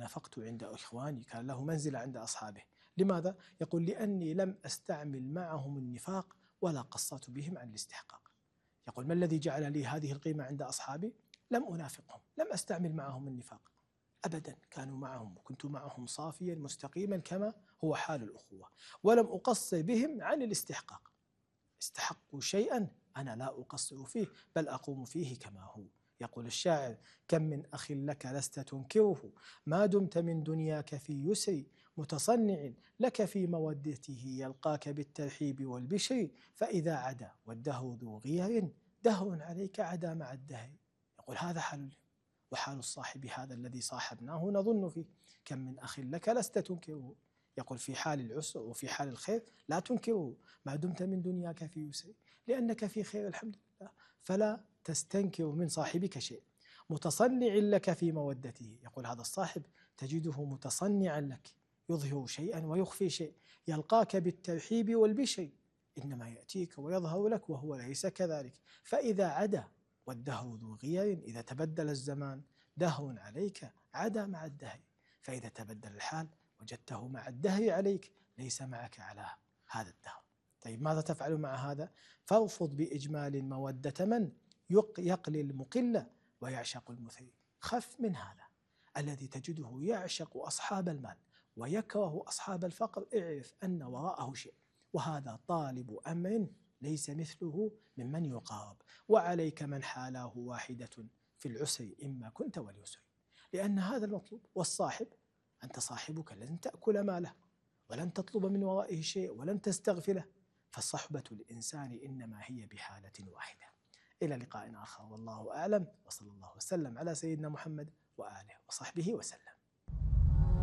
نفقت عند إخواني، كان له منزلة عند أصحابه. لماذا؟ يقول لأني لم أستعمل معهم النفاق ولا قصرت بهم عن الاستحقاق. يقول ما الذي جعل لي هذه القيمة عند أصحابي؟ لم أنافقهم، لم أستعمل معهم النفاق أبدا، كانوا معهم وكنت معهم صافيا مستقيما كما هو حال الأخوة، ولم أقصر بهم عن الاستحقاق. استحقوا شيئا أنا لا أقصر فيه بل أقوم فيه كما هو. يقول الشاعر كم من أخ لك لست تنكره ما دمت من دنياك في يسر متصنع لك في مودته يلقاك بالترحيب والبشر فإذا عدا والدهر ذو غير دهر عليك عدا مع الدهر. يقول هذا حال وحال الصاحب هذا الذي صاحبناه نظن فيه. كم من أخ لك لست تنكره، يقول في حال العسر وفي حال الخير لا تنكره ما دمت من دنياك في يسر، لأنك في خير الحمد لله، فلا تستنكر من صاحبك شيء. متصنع لك في مودته، يقول هذا الصاحب تجده متصنعا لك، يظهر شيئا ويخفي شيء، يلقاك بالترحيب والبشر، إنما يأتيك ويظهر لك وهو ليس كذلك. فإذا عدا والدهر ذو غير، إذا تبدل الزمان دهر عليك عدا مع الدهر، فإذا تبدل الحال وجدته مع الدهر عليك ليس معك على هذا الدهر. طيب ماذا تفعل مع هذا؟ فارفض بإجمال مودة من يقلي المقلة ويعشق المثري. خف من هذا الذي تجده يعشق أصحاب المال ويكره أصحاب الفقر، اعرف أن وراءه شيء، وهذا طالب أمر ليس مثله ممن يقارب. وعليك من حالاه واحدة في العسر إما كنت واليسر، لأن هذا المطلوب. والصاحب أنت صاحبك لن تأكل ماله ولن تطلب من ورائه شيء ولن تستغفله، فصحبة الإنسان إنما هي بحالة واحدة. إلى لقاء آخر والله أعلم، وصلى الله وسلم على سيدنا محمد وآله وصحبه وسلم.